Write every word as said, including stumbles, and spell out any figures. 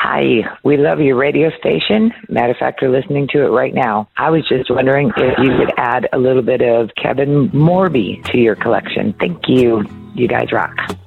Hi, we love your radio station. Matter of fact, we're listening to it right now. I was just wondering if you could add a little bit of Kevin Morby to your collection. Thank you. You guys rock.